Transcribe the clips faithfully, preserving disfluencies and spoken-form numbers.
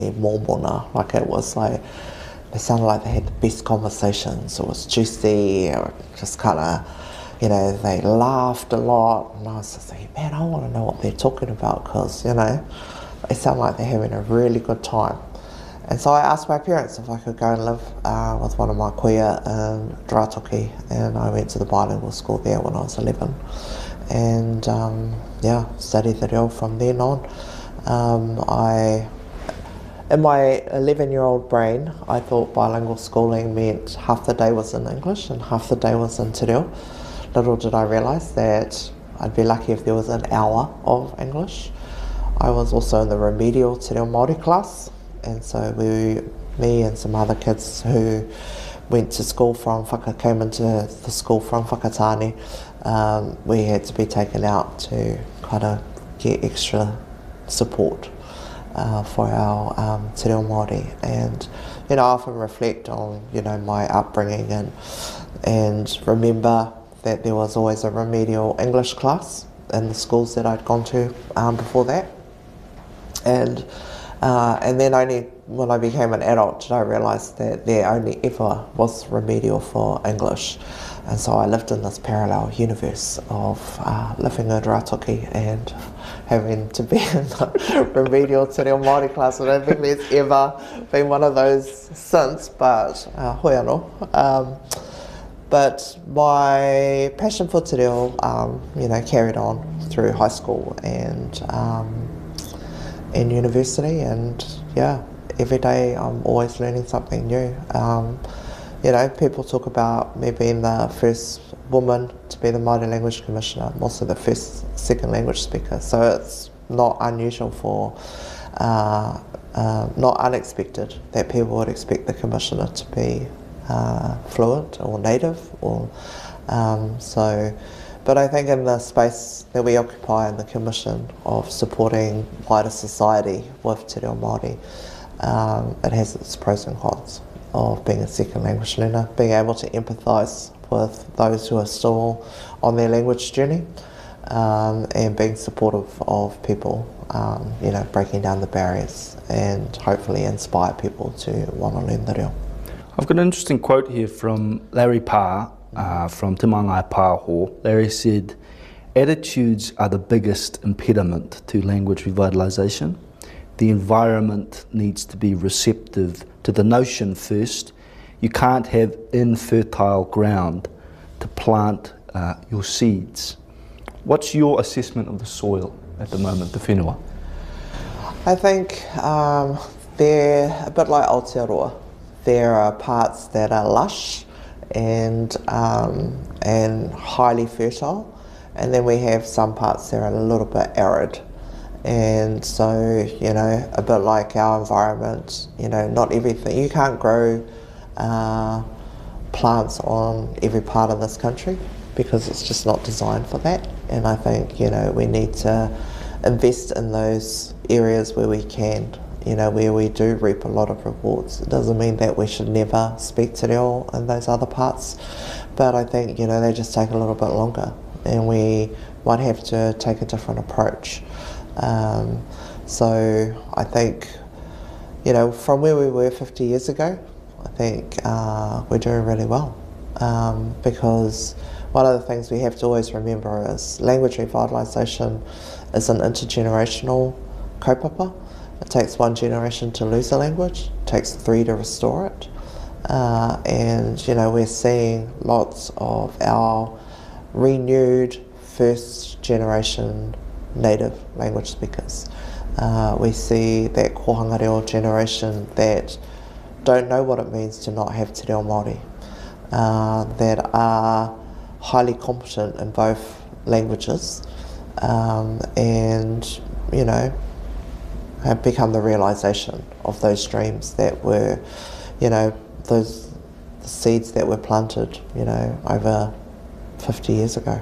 mōmona, like it was like, they sounded like they had the best conversations. It was juicy, or just kind of, you know, they laughed a lot, and I was just like, man, I want to know what they're talking about, because, you know, they sound like they're having a really good time. And so I asked my parents if I could go and live uh, with one of my kuia in Ratoki, and I went to the bilingual school there when I was eleven. And um, yeah, studied the reo from then on. Um, I, in my eleven-year-old brain, I thought bilingual schooling meant half the day was in English and half the day was in te reo. Little did I realise that I'd be lucky if there was an hour of English. I was also in the remedial te reo Māori class, and so we, me and some other kids who went to school from Whaka, came into the school from Whakatane, um, we had to be taken out to kind of get extra support uh, for our um, te reo Māori. And, you know, I often reflect on, you know, my upbringing and, and remember that there was always a remedial English class in the schools that I'd gone to um, before that. And uh, and then only when I became an adult did I realise that there only ever was remedial for English. And so I lived in this parallel universe of uh, living in Ratoki and having to be in the remedial te reo Māori class. I don't think there's ever been one of those since, but uh, hoi anō. Um, But my passion for te reo, um, you know, carried on through high school and um, and university, and yeah, every day I'm always learning something new. Um, you know, people talk about me being the first woman to be the Māori Language Commissioner. I'm also the first second language speaker, so it's not unusual for, uh, uh, not unexpected that people would expect the Commissioner to be Uh, fluent or native, or um, so. But I think in the space that we occupy in the Commission of supporting wider society with te reo Māori, um, it has its pros and cons of being a second language learner, being able to empathise with those who are still on their language journey, um, and being supportive of people, um, you know, breaking down the barriers and hopefully inspire people to want to learn the reo. I've got an interesting quote here from Larry Parr, uh, from Te Māngai Pāho. Larry said, "Attitudes are the biggest impediment to language revitalisation. The environment needs to be receptive to the notion first. You can't have infertile ground to plant uh, your seeds." What's your assessment of the soil at the moment, the whenua? I think um, they're a bit like Aotearoa. There are parts that are lush and um, and highly fertile, and then we have some parts that are a little bit arid. And so, you know, a bit like our environment, you know, not everything, you can't grow uh, plants on every part of this country because it's just not designed for that. And I think, you know, we need to invest in those areas where we can, you know, where we do reap a lot of rewards. It doesn't mean that we should never speak te reo in those other parts, but I think, you know, they just take a little bit longer, and we might have to take a different approach. Um, so I think, you know, from where we were fifty years ago, I think uh, we're doing really well, um, because one of the things we have to always remember is language revitalisation is an intergenerational kaupapa. It takes one generation to lose a language, it takes three to restore it. Uh, and, you know, we're seeing lots of our renewed first generation native language speakers. Uh, we see that kohanga reo generation that don't know what it means to not have te reo Māori, uh, that are highly competent in both languages, um, and, you know, have become the realisation of those dreams that were, you know, those seeds that were planted, you know, over fifty years ago.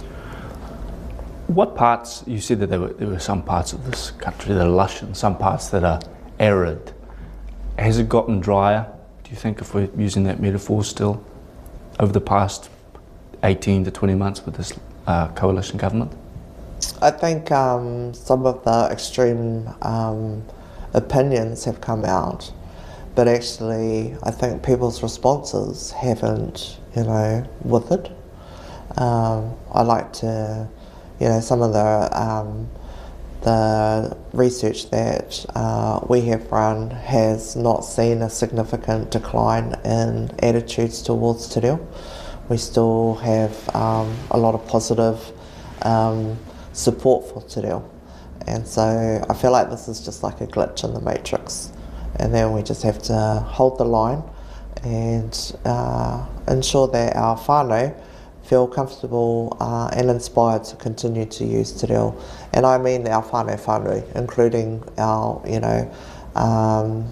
What parts, you said that there were, there were some parts of this country that are lush and some parts that are arid. Has it gotten drier, do you think, if we're using that metaphor still, over the past eighteen to twenty months with this uh, coalition government? I think um, some of the extreme um, opinions have come out, but actually I think people's responses haven't, you know, withered. Um, I like to, you know, some of the um, the research that uh, we have run has not seen a significant decline in attitudes towards te reo. We still have um, a lot of positive um, support for te reo. And so I feel like this is just like a glitch in the matrix. And then we just have to hold the line and uh, ensure that our whānau feel comfortable uh, and inspired to continue to use te reo. And I mean our whānau whānui, including our, you know, um,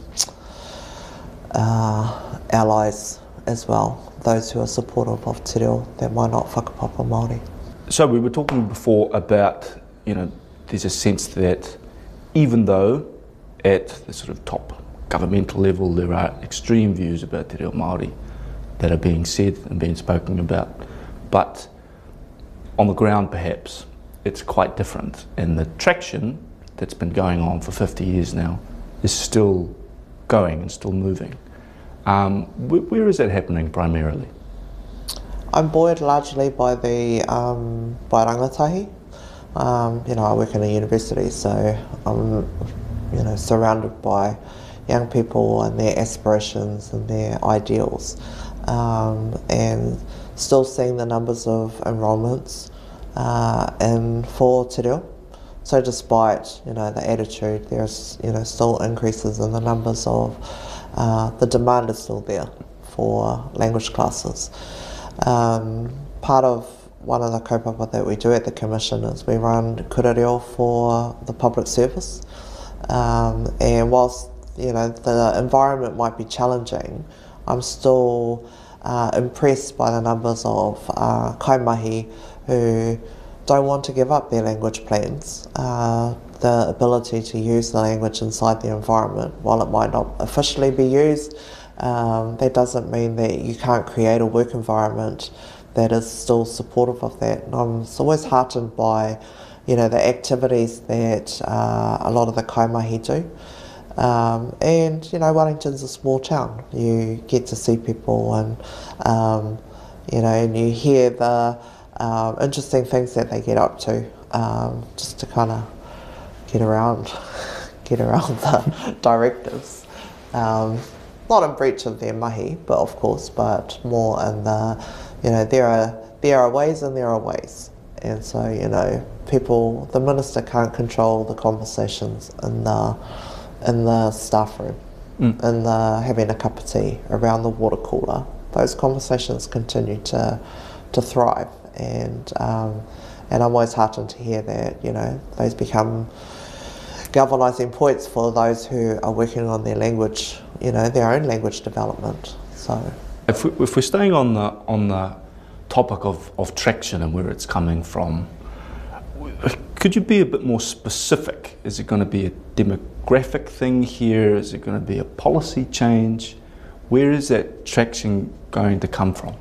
uh, allies as well, those who are supportive of te reo that might not whakapapa Māori. So we were talking before about, you know, there's a sense that even though at the sort of top governmental level there are extreme views about te reo Māori that are being said and being spoken about, but on the ground perhaps it's quite different, and the traction that's been going on for fifty years now is still going and still moving. Um, wh where is that happening primarily? I'm buoyed largely by the um, by rangatahi. Um, you know, I work in a university, so I'm, you know, surrounded by young people and their aspirations and their ideals, um, and still seeing the numbers of enrolments uh, in for te reo. So despite, you know, the attitude, there's, you know, still increases in the numbers of uh, the demand is still there for language classes. Um, part of one of the kaupapa that we do at the Commission is we run kura reo for the public service, um, and whilst, you know, the environment might be challenging, I'm still uh, impressed by the numbers of uh, kaimahi who don't want to give up their language plans, uh, the ability to use the language inside the environment. While it might not officially be used, um, that doesn't mean that you can't create a work environment that is still supportive of that. And I'm always heartened by, you know, the activities that uh, a lot of the kaimahi do. Um, and, you know, Wellington's a small town. You get to see people and, um, you know, and you hear the um, interesting things that they get up to, um, just to kind of get around, get around the directives. Um, not in breach of their mahi, but of course, but more in the, you know, there are there are ways and there are ways, and so, you know, people, the minister can't control the conversations in the in the staff room, mm. in the having a cup of tea around the water cooler. Those conversations continue to to thrive, and um, and I'm always heartened to hear that, you know, those become galvanising points for those who are working on their language, you know, their own language development. So, if, we, if we're staying on the on the topic of, of traction and where it's coming from, could you be a bit more specific? Is it going to be a demographic thing here? Is it going to be a policy change? Where is that traction going to come from?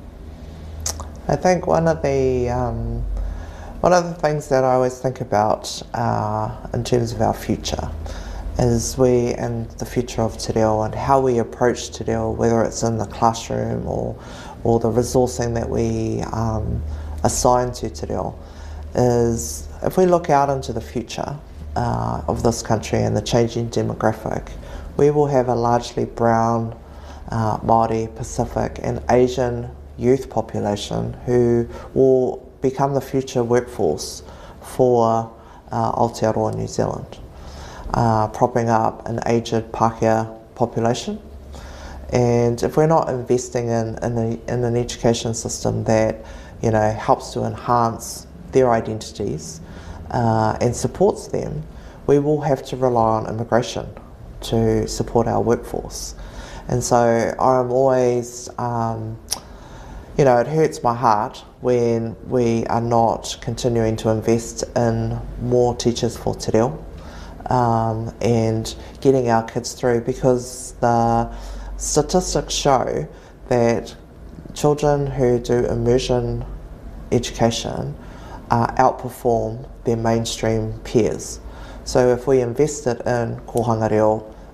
I think one of the um, one of the things that I always think about uh, in terms of our future is we and the future of te reo and how we approach te reo, whether it's in the classroom or or the resourcing that we um, assign to te reo, is if we look out into the future uh, of this country and the changing demographic, we will have a largely brown, uh, Māori, Pacific and Asian youth population who will become the future workforce for uh, Aotearoa New Zealand, uh, propping up an aged Pākehā population. And if we're not investing in, in, a, in an education system that, you know, helps to enhance their identities uh, and supports them, we will have to rely on immigration to support our workforce. And so I'm always, um, you know, it hurts my heart when we are not continuing to invest in more teachers for te reo um, and getting our kids through, because the statistics show that children who do immersion education uh, outperform their mainstream peers. So if we invested in kohanga reo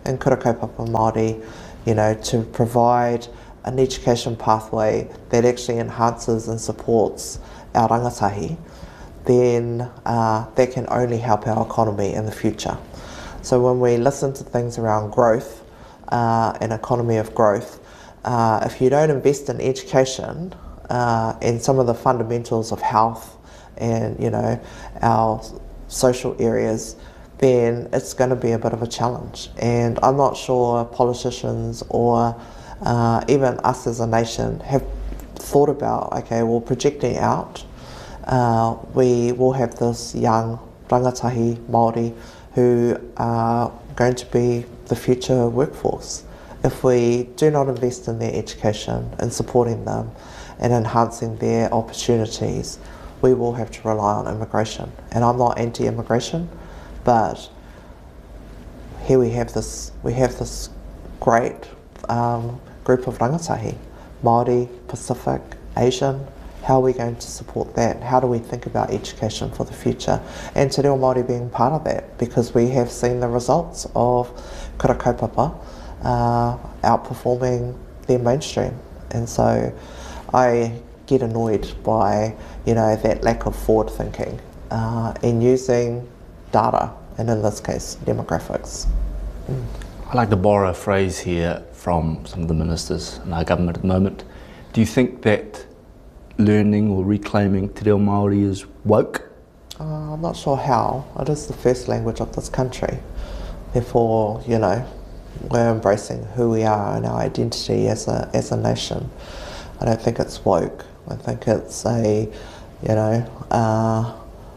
in Kura Kaupapa Māori, you know, to provide an education pathway that actually enhances and supports our rangatahi, then uh, that can only help our economy in the future. So when we listen to things around growth, uh, an economy of growth, uh, if you don't invest in education uh, and some of the fundamentals of health and, you know, our social areas, then it's going to be a bit of a challenge. And I'm not sure politicians or uh, even us as a nation have thought about, okay, well, projecting out, uh, we will have this young rangatahi Māori who are going to be the future workforce. If we do not invest in their education and supporting them and enhancing their opportunities, we will have to rely on immigration. And I'm not anti-immigration, but here we have this, we have this great um, group of rangatahi, Māori, Pacific, Asian. How are we going to support that? How do we think about education for the future? And Te Reo Māori being part of that, because we have seen the results of Kura Kaupapa uh, outperforming their mainstream. And so I get annoyed by, you know, that lack of forward thinking uh, in using data, and in this case, demographics. Mm. I like to borrow a phrase here from some of the ministers in our government at the moment. Do you think that learning or reclaiming Te Reo Māori is woke? Uh, I'm not sure how. It is the first language of this country. Therefore, you know, we're embracing who we are and our identity as a as a nation. I don't think it's woke. I think it's a, you know, uh,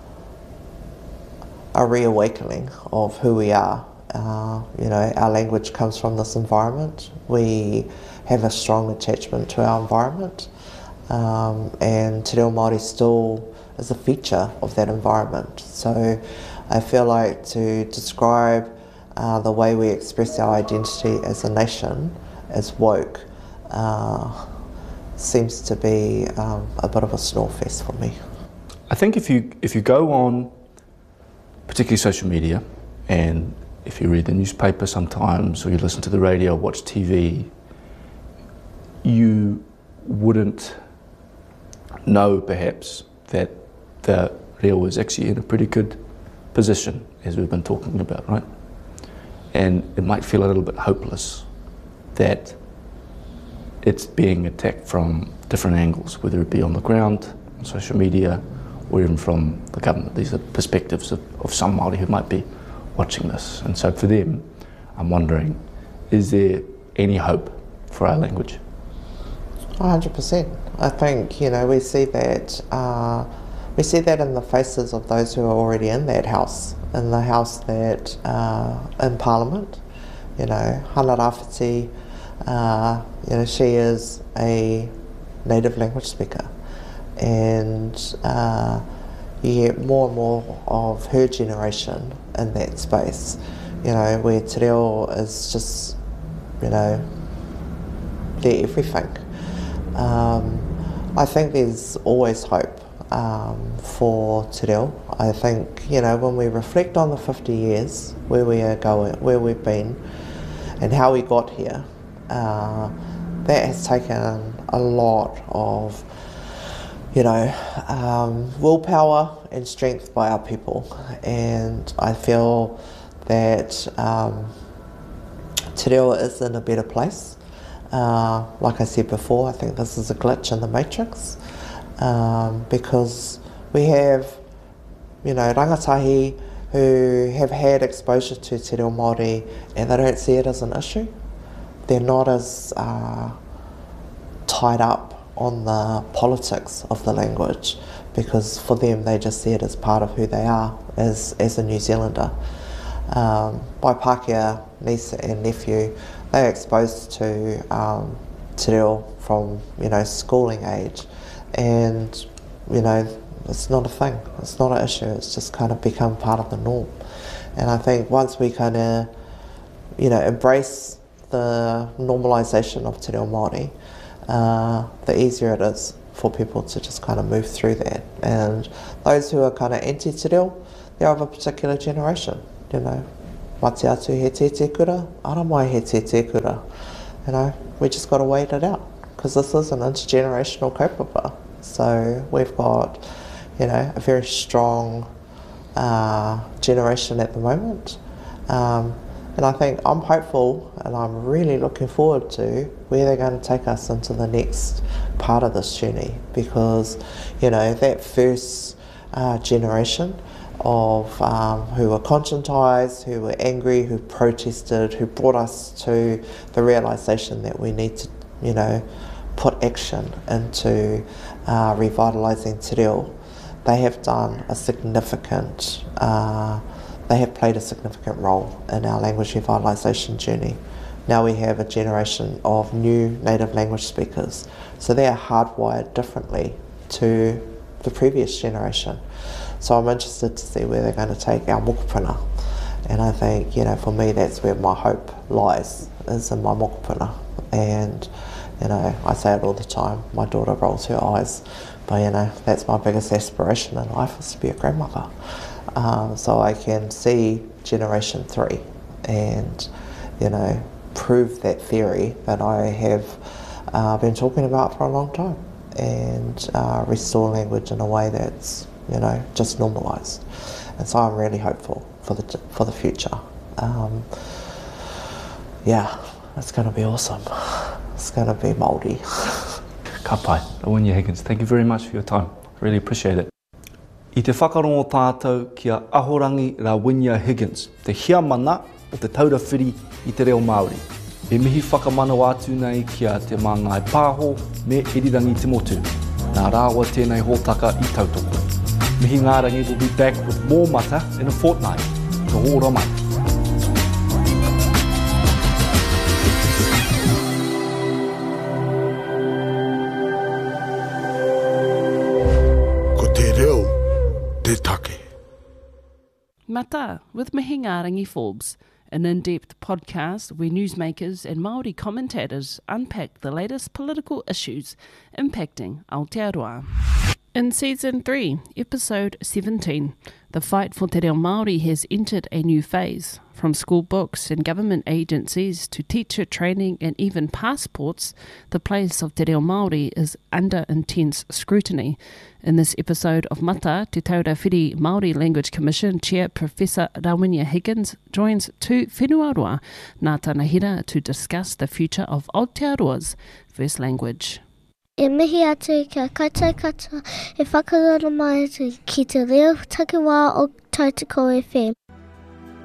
a reawakening of who we are. Uh, you know, our language comes from this environment. We have a strong attachment to our environment, um, and Te Reo Māori still is a feature of that environment. So I feel like to describe uh, the way we express our identity as a nation as woke uh, seems to be um, a bit of a snore fest for me. I think if you if you go on particularly social media, and if you read the newspaper sometimes, or you listen to the radio, watch T V, you wouldn't know perhaps that the reo is actually in a pretty good position, as we've been talking about, right? And it might feel a little bit hopeless that it's being attacked from different angles, whether it be on the ground, on social media, or even from the government. These are perspectives of, of some Māori who might be watching this. And so for them, I'm wondering, is there any hope for our language? one hundred percent. I think, you know, we see that uh, we see that in the faces of those who are already in that house, in the house that, uh, in Parliament. You know, Hana Rāwhiti, uh, you know, she is a native language speaker. And uh, you get more and more of her generation in that space, you know, where Te Reo is just, you know, they're everything. Um, I think there's always hope um, for Te Reo. I think, you know, when we reflect on the fifty years, where we are going, where we've been, and how we got here, uh, that has taken a lot of, you know, um, willpower and strength by our people. And I feel that um, Te Reo is in a better place. Uh, like I said before, I think this is a glitch in the matrix, um, because we have, you know, rangatahi who have had exposure to Te Reo Māori and they don't see it as an issue. They're not as uh, tied up on the politics of the language, because for them they just see it as part of who they are as, as a New Zealander. Um, my Pākehā niece and nephew, they're exposed to um, Te Reo from, you know, schooling age, and, you know, it's not a thing, it's not an issue, it's just kind of become part of the norm. And I think once we kind of, you know, embrace the normalisation of Te Reo Māori, uh, the easier it is for people to just kind of move through that. And those who are kind of anti-Te Reo, they're of a particular generation, you know. what's atu he te te kura, ara mai he te te kura. You know, we just got to wait it out because this is an intergenerational kaupapa. So we've got, you know, a very strong uh, generation at the moment. Um, and I think I'm hopeful and I'm really looking forward to where they're going to take us into the next part of this journey, because, you know, that first uh, generation of um, who were conscientised, who were angry, who protested, who brought us to the realisation that we need to, you know, put action into uh, revitalising te reo. They have done a significant, uh, they have played a significant role in our language revitalisation journey. Now we have a generation of new native language speakers, so they are hardwired differently to the previous generation. So I'm interested to see where they're going to take our mokopuna. And I think, you know, for me, that's where my hope lies, is in my mokopuna. And, you know, I say it all the time, my daughter rolls her eyes, but, you know, that's my biggest aspiration in life, is to be a grandmother. Um, so I can see generation three and, you know, prove that theory that I have uh, been talking about for a long time, and uh, restore language in a way that's, you know, just normalised. And so I'm really hopeful for the for the future. Um, yeah, it's going to be awesome. It's going to be Māori. Ka pai, Lawinia Higgins, thank you very much for your time. Really appreciate it. I te whakarongo tātou kia ahorangi Lawinia Higgins, te hia mana o te taurawhiri i te reo Māori. E mihi whakamano atu nei kia te māngai pāho me irirangi te motu. Nā rāua tēnei hōtaka i tautoko. Mihi Ngārangi will be back with more mata in a fortnight. Ka ora mai. Ko te reo, te take. Mata with Mihi Ngārangi Forbes, an in-depth podcast where newsmakers and Māori commentators unpack the latest political issues impacting Aotearoa. In Season three, Episode seventeen, the fight for te reo Māori has entered a new phase. From school books and government agencies to teacher training and even passports, the place of te reo Māori is under intense scrutiny. In this episode of Mata, Te Taurawhiri Māori Language Commission Chair Professor Lawinia Higgins joins two whenuaroa, Ngā Tanahira, to discuss the future of Aotearoa's first language. E mihi atu kia koutou katoa e whakarora mai atu ki te reo takiwā o Tautoko F M.